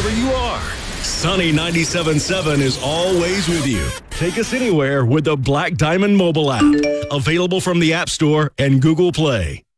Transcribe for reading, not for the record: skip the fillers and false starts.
wherever you are. Sunny 97.7 is always with you. Take us anywhere with the Black Diamond mobile app. Available from the App Store and Google Play.